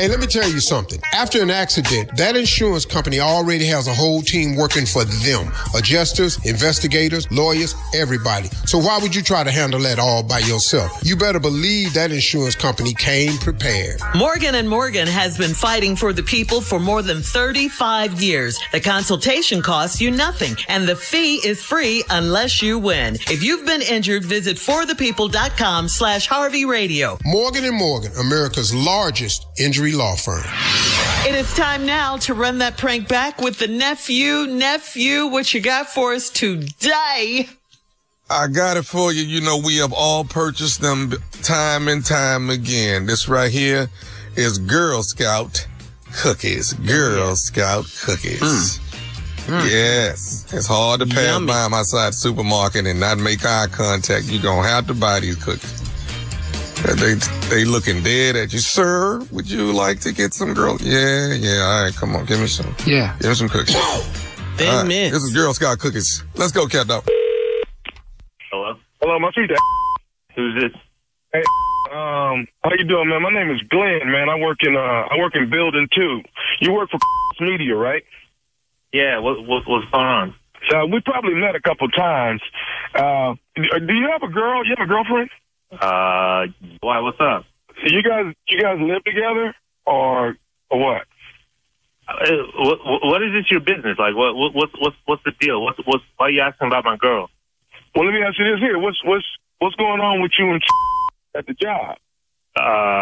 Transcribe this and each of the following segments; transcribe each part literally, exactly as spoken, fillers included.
Hey, let me tell you something. After an accident, that insurance company already has a whole team working for them. Adjusters, investigators, lawyers, everybody. So why would you try to handle that all by yourself? You better believe that insurance company came prepared. Morgan and Morgan has been fighting for the people for more than thirty-five years. The consultation costs you nothing, and the fee is free unless you win. If you've been injured, visit forthepeople.com slash Harvey Radio. Morgan and Morgan, America's largest injury law firm. It is time now to run that prank back with the nephew. Nephew, what you got for us today? I got it for you. You know, we have all purchased them time and time again. This right here is Girl Scout cookies. Girl Scout cookies. Mm. Mm. Yes. It's hard to pass Yummy. by them outside the supermarket and not make eye contact. You're going to have to buy these cookies. They they looking dead at you. Sir, would you like to get some girl? Yeah, yeah, all right, come on, give me some. Yeah. Give me some cookies. Ten right, minutes. this is Girl Scout cookies. Let's go, cat dog. Hello? Hello, my sweet. Who's this? Hey, um, how you doing, man? My name is Glenn, man. I work in, uh, I work in building two. You work for media, right? Yeah, what, what, what's going on? So we probably met a couple times. Uh, do you have a girl? You have a girlfriend? Uh, why? What's up? You guys, you guys live together, or or what? Uh, what, what is this your business? Like, what, what, what's, what's, what's the deal? What's, what's, why are you asking about my girl? Well, let me ask you this here. What's, what's, what's going on with you and at the job? Uh,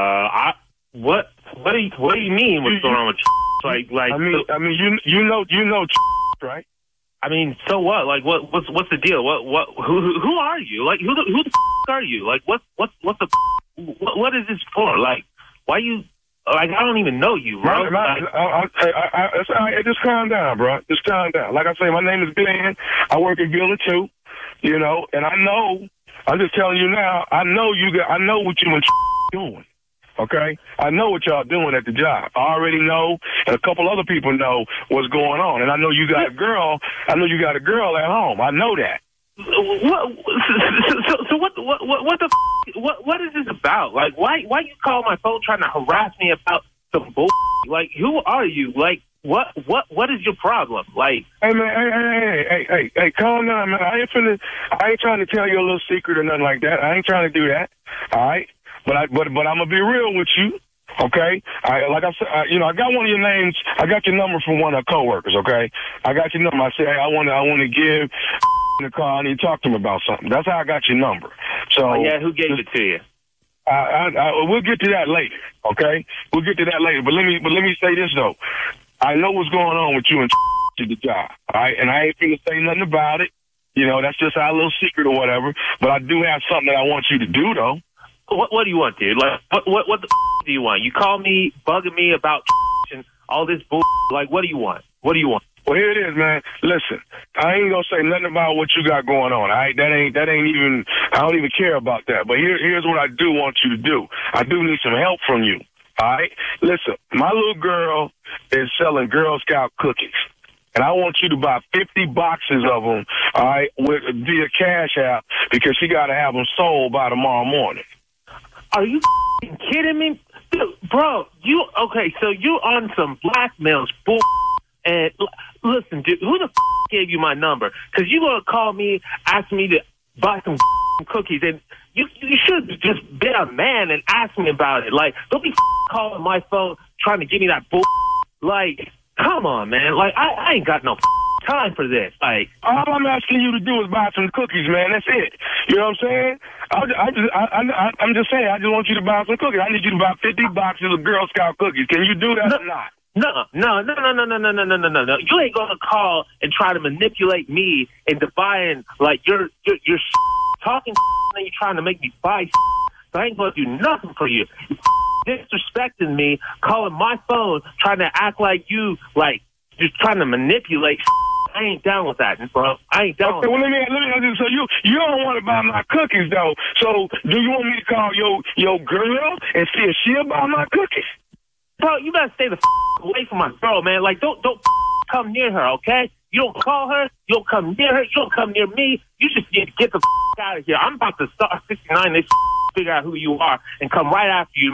I, what, what do you, what do you mean? What's going on with like, like? I mean, I mean, you, you know, you know, right? I mean, so what? Like, what, what's, what's the deal? What, what, who, who are you? Like, who, the, who the f- are you? Like, what, what, what's the, what, what is this for? Like, why you, like, I don't even know you, bro. My, my, like, I, I, I, I, it's all right. Just calm down, bro. Just calm down. Like I say, my name is Glenn. I work in building two, you know, and I know, I'm just telling you now, I know you got, I know what you and doing. Okay? I know what y'all doing at the job. I already know, and a couple other people know what's going on. And I know you got a girl. I know you got a girl at home. I know that. What? So, so, so what? What? What? What the? F- what? What is this about? Like, why? Why you call my phone trying to harass me about some bull? Like, who are you? Like, what? What? What is your problem? Like, hey man, hey, hey, hey, hey, hey, hey, calm down, man. I ain't finna, I ain't trying to tell you a little secret or nothing like that. I ain't trying to do that. All right. But I, but, but I'm gonna be real with you, okay? I, like I said, I, you know, I got one of your names. I got your number from one of the coworkers, okay? I got your number. I said, hey, I want to, I want to give the call. I need to talk to him about something. That's how I got your number. So, oh, yeah, who gave it to you? I, I, I, we'll get to that later, okay? We'll get to that later. But let me, but let me say this though. I know what's going on with you and to the job, all right? And I ain't gonna say nothing about it. You know, that's just our little secret or whatever. But I do have something that I want you to do though. What, what do you want, dude? Like, what, what, what the f- do you want? You call me, bugging me about and all this bull. Like, what do you want? What do you want? Well, here it is, man. Listen, I ain't gonna say nothing about what you got going on. All right, that ain't that ain't even. I don't even care about that. But here, here's what I do want you to do. I do need some help from you. All right, listen. My little girl is selling Girl Scout cookies. And I want you to buy fifty boxes of them, all right, with, via Cash App, because she got to have them sold by tomorrow morning. Are you f***ing kidding me? Dude, bro, you, okay, so you on some blackmail bull, and l- listen, dude, who the f*** gave you my number? Because you going to call me, ask me to buy some f***ing cookies, and you you should have just been a man and asked me about it. Like, don't be f***ing calling my phone trying to give me that bull. Like, come on, man. Like, I, I ain't got no f- time for this. Like, all I'm asking you to do is buy some cookies, man. That's it. You know what I'm saying? I, I just, I, I, I'm just saying, I just want you to buy some cookies. I need you to buy fifty boxes of Girl Scout cookies. Can you do that no, or not? No, no, no, no, no, no, no, no, no, no, no, no. You ain't gonna call and try to manipulate me into buying, like, you're, you're, you're talking and you're trying to make me buy. So I ain't gonna do nothing for you. You're disrespecting me, calling my phone, trying to act like you, like, just trying to manipulate. I ain't down with that, bro. I ain't down okay, with well, that. let me, let me, so you, you don't want to buy my cookies, though. So do you want me to call your, your girl and see if she'll buy my cookies? Bro, you better stay the f- away from my girl, man. Like, don't, don't f- come near her, okay? You don't call her. You don't come near her. You don't come near me. You just get, get the f- out of here. I'm about to start sixty-nine. They f- figure out who you are and come right after you, man.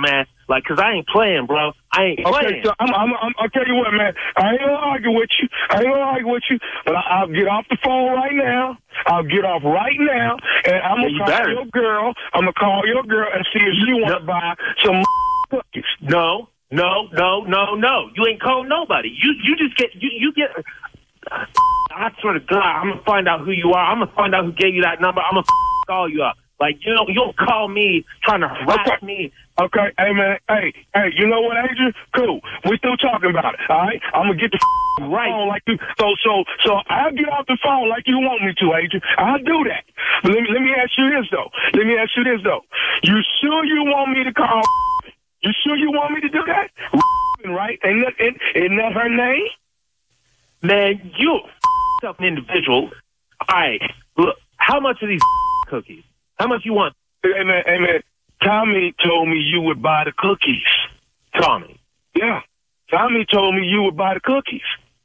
Like, cause I ain't playing, bro. I ain't playing. Okay, so I'm, I'm, I'm, I'll tell you what, man. I ain't gonna argue with you. I ain't gonna argue with you, but I, I'll get off the phone right now. I'll get off right now, and I'm gonna Yeah, you call better. your girl. I'm gonna call your girl and see if she wants to buy some cookies. No, no, no, no, no. You ain't called nobody. You, you just get, you, you get. I swear to God, I'm gonna find out who you are. I'm gonna find out who gave you that number. I'm gonna call you up. Like, you know, you don't call me trying to harass Okay. me. Okay, hey man, hey, hey, you know what, Adrian? Cool. We still talking about it, all right? I'm gonna get the Right. phone like you. So, so, so I'll get off the phone like you want me to, Adrian. I'll do that. But let me, let me ask you this though. Let me ask you this though. You sure you want me to call? You sure you want me to do that? Right? Ain't that, ain't, isn't that her name? Man, you a an individual. All right, look, how much are these cookies? How much you want? Hey man, hey man. Tommy told me you would buy the cookies. Tommy. Yeah. Tommy told me you would buy the cookies.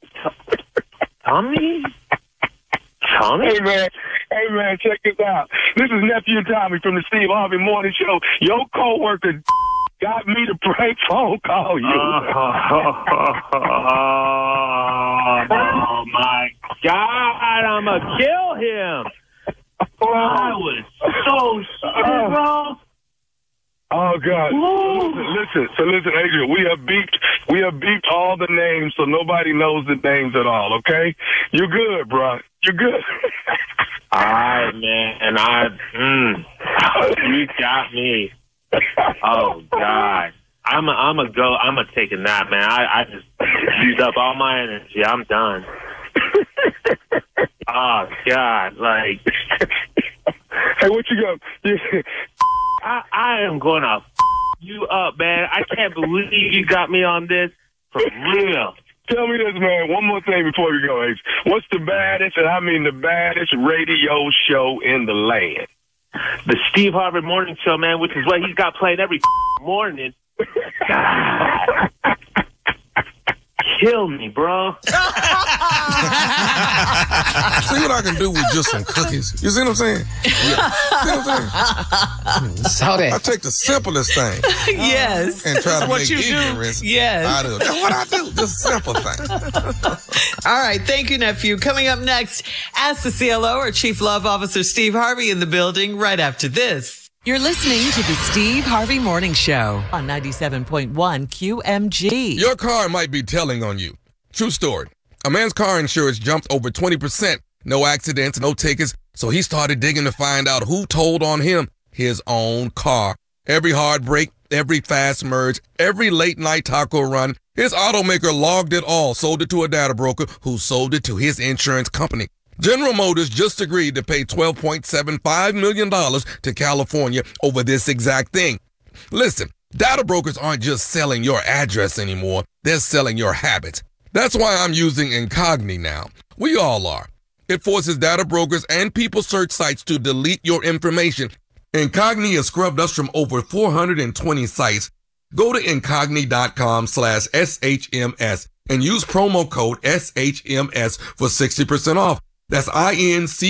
Tommy? Tommy? Hey man, hey man, check this out. This is Nephew Tommy from the Steve Harvey Morning Show. Your coworker got me to prank phone call you. Oh my God! I'm gonna kill him. I was so scared, bro. Oh God! Listen, listen, so listen, Adrian. We have beeped, we have beeped all the names, so nobody knows the names at all. Okay, you're good, bro. You're good. All right, man, and I, mm, you got me. Oh God, I'm a, I'm a go. I'm a take a nap, man. I, I just used up all my energy. I'm done. Oh God, like, Hey, what you got? I, I am going to f- you up, man. I can't believe you got me on this for real. Tell me this, man. One more thing before we go, Ace. What's the baddest, and I mean the baddest radio show in the land? The Steve Harvey Morning Show, man, which is what he's got playing every f- morning. God. Kill me, bro. See what I can do with just some cookies. You see what I'm saying? Yeah. See what I'm saying? Saw that. I take the simplest thing Yes. and try to What make you do. ignorance Yes. out of it. That's what I do. Just simple things. All right. Thank you, nephew. Coming up next, Ask the C L O, our Chief Love Officer Steve Harvey in the building right after this. You're listening to the Steve Harvey Morning Show on ninety-seven point one Q M G. Your car might be telling on you. True story. A man's car insurance jumped over twenty percent. No accidents, no tickets. So he started digging to find out who told on him. His own car. Every hard break, every fast merge, every late night taco run. His automaker logged it all, sold it to a data broker who sold it to his insurance company. General Motors just agreed to pay twelve point seven five million dollars to California over this exact thing. Listen, data brokers aren't just selling your address anymore. They're selling your habits. That's why I'm using Incogni now. We all are. It forces data brokers and people search sites to delete your information. Incogni has scrubbed us from over four hundred twenty sites. Go to incogni.com slash SHMS and use promo code S H M S for sixty percent off. That's I N C